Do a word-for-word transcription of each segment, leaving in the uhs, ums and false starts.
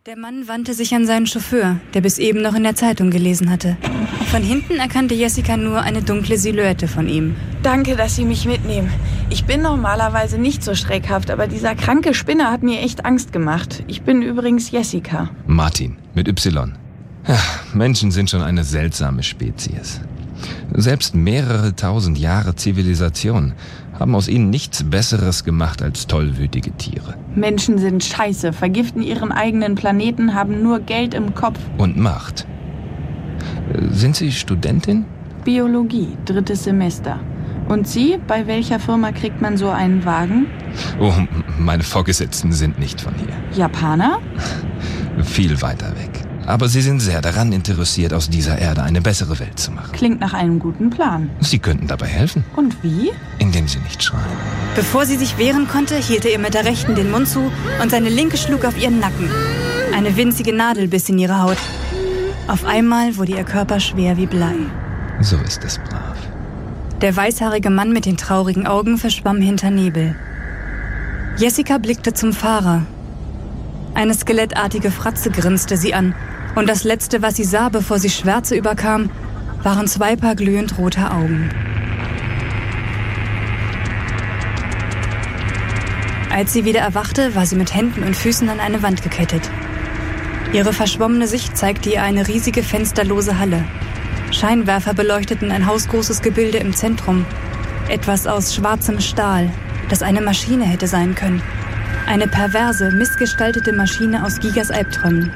Der Mann wandte sich an seinen Chauffeur, der bis eben noch in der Zeitung gelesen hatte. Von hinten erkannte Jessica nur eine dunkle Silhouette von ihm. Danke, dass Sie mich mitnehmen. Ich bin normalerweise nicht so schreckhaft, aber dieser kranke Spinner hat mir echt Angst gemacht. Ich bin übrigens Jessica. Martin, mit Y. Ja, Menschen sind schon eine seltsame Spezies. Selbst mehrere tausend Jahre Zivilisation haben aus ihnen nichts Besseres gemacht als tollwütige Tiere. Menschen sind scheiße, vergiften ihren eigenen Planeten, haben nur Geld im Kopf. Und Macht. Sind Sie Studentin? Biologie, drittes Semester. Und Sie, bei welcher Firma kriegt man so einen Wagen? Oh, meine Vorgesetzten sind nicht von hier. Japaner? Viel weiter weg. Aber sie sind sehr daran interessiert, aus dieser Erde eine bessere Welt zu machen. Klingt nach einem guten Plan. Sie könnten dabei helfen. Und wie? Indem sie nicht schreien. Bevor sie sich wehren konnte, hielt er ihr mit der rechten den Mund zu und seine linke schlug auf ihren Nacken. Eine winzige Nadel biss in ihre Haut. Auf einmal wurde ihr Körper schwer wie Blei. So ist es brav. Der weißhaarige Mann mit den traurigen Augen verschwamm hinter Nebel. Jessica blickte zum Fahrer. Eine skelettartige Fratze grinste sie an. Und das Letzte, was sie sah, bevor sie Schwärze überkam, waren zwei Paar glühend roter Augen. Als sie wieder erwachte, war sie mit Händen und Füßen an eine Wand gekettet. Ihre verschwommene Sicht zeigte ihr eine riesige fensterlose Halle. Scheinwerfer beleuchteten ein hausgroßes Gebilde im Zentrum. Etwas aus schwarzem Stahl, das eine Maschine hätte sein können. Eine perverse, missgestaltete Maschine aus Gigas Albträumen.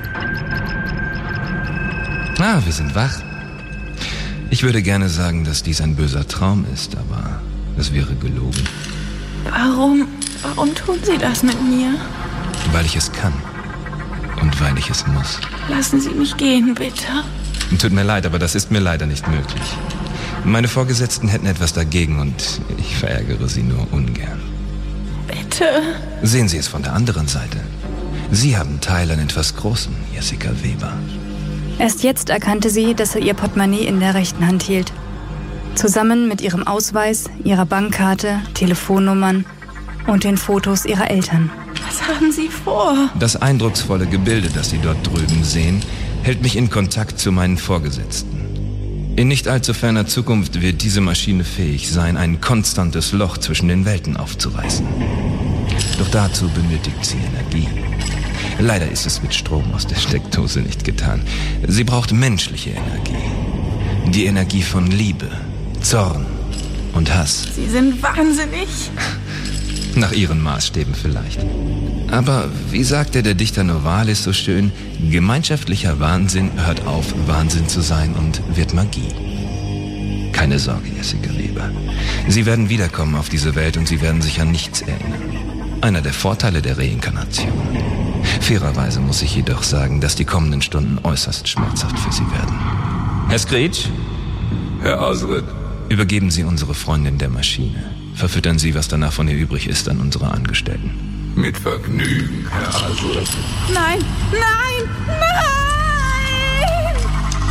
Ah, wir sind wach. Ich würde gerne sagen, dass dies ein böser Traum ist, aber es wäre gelogen. Warum, warum tun Sie das mit mir? Weil ich es kann. Und weil ich es muss. Lassen Sie mich gehen, bitte. Tut mir leid, aber das ist mir leider nicht möglich. Meine Vorgesetzten hätten etwas dagegen und ich verärgere sie nur ungern. Bitte. Sehen Sie es von der anderen Seite. Sie haben Teil an etwas Großem, Jessica Weber. Erst jetzt erkannte sie, dass er ihr Portemonnaie in der rechten Hand hielt. Zusammen mit ihrem Ausweis, ihrer Bankkarte, Telefonnummern und den Fotos ihrer Eltern. Was haben Sie vor? Das eindrucksvolle Gebilde, das Sie dort drüben sehen, hält mich in Kontakt zu meinen Vorgesetzten. In nicht allzu ferner Zukunft wird diese Maschine fähig sein, ein konstantes Loch zwischen den Welten aufzureißen. Doch dazu benötigt sie Energie. Leider ist es mit Strom aus der Steckdose nicht getan. Sie braucht menschliche Energie. Die Energie von Liebe, Zorn und Hass. Sie sind wahnsinnig. Nach Ihren Maßstäben vielleicht. Aber wie sagte der Dichter Novalis so schön, gemeinschaftlicher Wahnsinn hört auf, Wahnsinn zu sein und wird Magie. Keine Sorge, Jessica Weber. Sie werden wiederkommen auf diese Welt und Sie werden sich an nichts erinnern. Einer der Vorteile der Reinkarnation. Fairerweise muss ich jedoch sagen, dass die kommenden Stunden äußerst schmerzhaft für Sie werden. Herr Screech? Herr Azred. Übergeben Sie unsere Freundin der Maschine. Verfüttern Sie, was danach von ihr übrig ist, an unsere Angestellten. Mit Vergnügen, Herr Azred. Nein, nein, nein!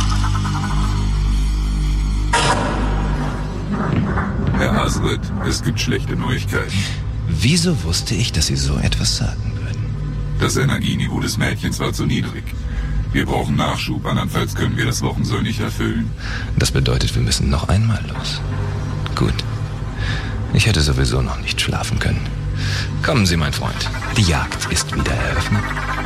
Herr Azred, es gibt schlechte Neuigkeiten. Wieso wusste ich, dass Sie so etwas sagen würden? Das Energieniveau des Mädchens war zu niedrig. Wir brauchen Nachschub, andernfalls können wir das Wochensoll nicht erfüllen. Das bedeutet, wir müssen noch einmal los. Gut. Ich hätte sowieso noch nicht schlafen können. Kommen Sie, mein Freund. Die Jagd ist wieder eröffnet.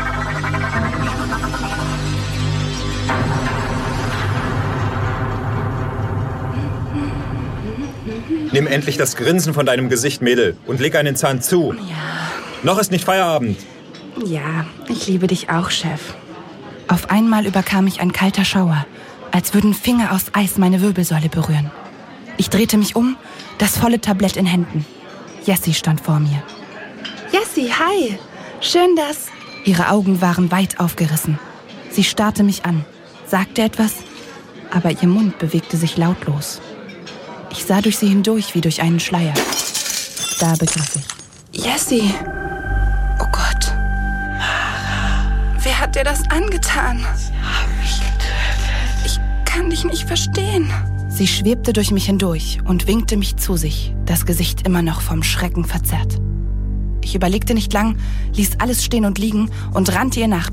Nimm endlich das Grinsen von deinem Gesicht, Mädel, und leg einen Zahn zu. Ja. Noch ist nicht Feierabend. Ja, ich liebe dich auch, Chef. Auf einmal überkam mich ein kalter Schauer, als würden Finger aus Eis meine Wirbelsäule berühren. Ich drehte mich um, das volle Tablett in Händen. Jessie stand vor mir. Jessie, hi. Schön, dass... Ihre Augen waren weit aufgerissen. Sie starrte mich an, sagte etwas, aber ihr Mund bewegte sich lautlos. Ich sah durch sie hindurch wie durch einen Schleier. Da begriff ich. Jessie. Oh Gott. Wer hat dir das angetan? Sie haben mich getötet. Ich kann dich nicht verstehen. Sie schwebte durch mich hindurch und winkte mich zu sich, das Gesicht immer noch vom Schrecken verzerrt. Ich überlegte nicht lang, ließ alles stehen und liegen und rannte ihr nach.